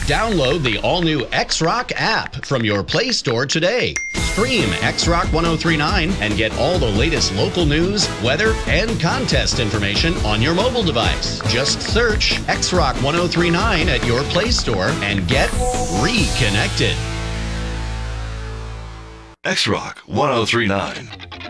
Download the all-new X-Rock app from your Play Store today. Stream X-Rock 1039 and get all the latest local news, weather, and contest information on your mobile device. Just search X-Rock 1039 at your Play Store and get reconnected. X-Rock 1039.